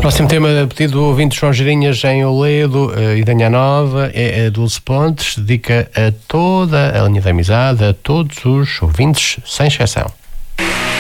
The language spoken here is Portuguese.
Próximo tema pedido do ouvinte João Girinhas em Oledo e Danha Nova é a Dulce Pontes, dedica a toda a linha da amizade, a todos os ouvintes, sem exceção.